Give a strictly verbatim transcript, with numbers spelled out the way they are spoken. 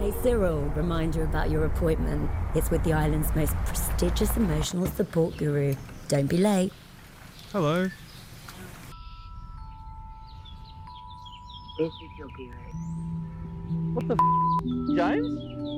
Hey Cyril, reminder about your appointment. It's with the island's most prestigious emotional support guru. Don't be late. Hello. This is your guru. What the f***, James?